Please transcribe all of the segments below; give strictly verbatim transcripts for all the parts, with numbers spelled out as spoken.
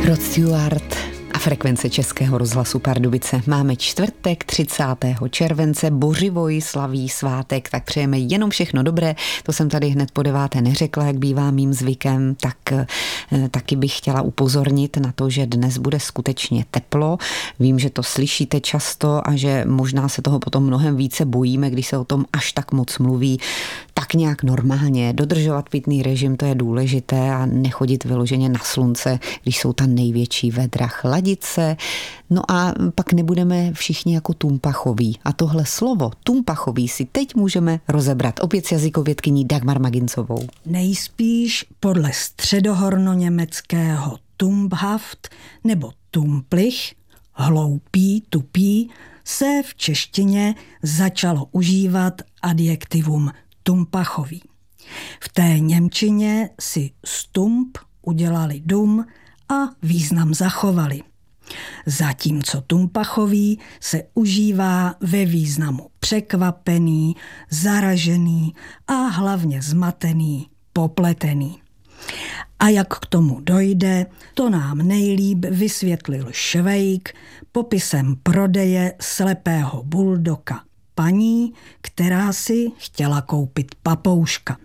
Rod Stewart a frekvence Českého rozhlasu Pardubice. Máme čtvrtek třicátého července, Bořivoj slaví svátek, tak přejeme jenom všechno dobré. To jsem tady hned po deváté neřekla, jak bývá mým zvykem, tak taky bych chtěla upozornit na to, že dnes bude skutečně teplo. Vím, že to slyšíte často a že možná se toho potom mnohem více bojíme, když se o tom až tak moc mluví. Tak nějak normálně dodržovat pitný režim, to je důležité, a nechodit vyloženě na slunce, když jsou ta největší vedra, chladit se. No a pak nebudeme všichni jako tumpachoví. A tohle slovo tumpachový si teď můžeme rozebrat. Opět s jazykovědkyní Dagmar Magincovou. Nejspíš podle středohornoněmeckého tumbhaft nebo tumplich, hloupý, tupý, se v češtině začalo užívat adjektivum tumpachový. V té němčině si stump udělali dum a význam zachovali. Zatímco tumpachový se užívá ve významu překvapený, zaražený a hlavně zmatený, popletený. A jak k tomu dojde, to nám nejlíp vysvětlil Švejk popisem prodeje slepého buldoka paní, která si chtěla koupit papouška.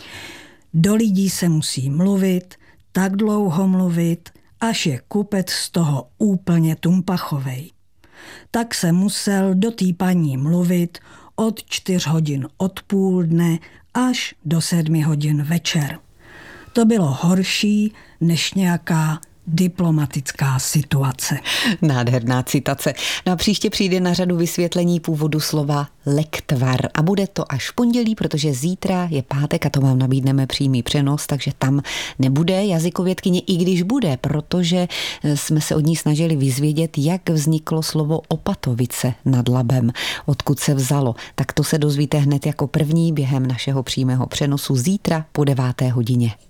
Do lidí se musí mluvit, tak dlouho mluvit, až je kupec z toho úplně tumpachovej. Tak se musel do té paní mluvit od čtyř hodin odpoledne až do sedmi hodin večer. To bylo horší než nějaká diplomatická situace. Nádherná citace. No a příště přijde na řadu vysvětlení původu slova lektvar a bude to až v pondělí, protože zítra je pátek a to vám nabídneme přímý přenos, takže tam nebude jazykovědkyně, i když bude, protože jsme se od ní snažili vyzvědět, jak vzniklo slovo Opatovice nad Labem, odkud se vzalo. Tak to se dozvíte hned jako první během našeho přímého přenosu zítra po deváté hodině.